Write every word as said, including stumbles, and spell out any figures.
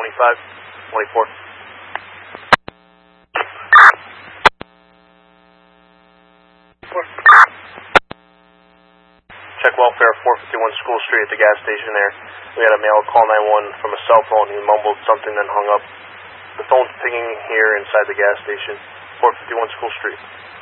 twenty-five, twenty-four. Check welfare, four fifty-one School Street at the gas station there. We had a male call nine one one from a cell phone. He mumbled something, then hung up. The phone's pinging here inside the gas station, four fifty-one School Street.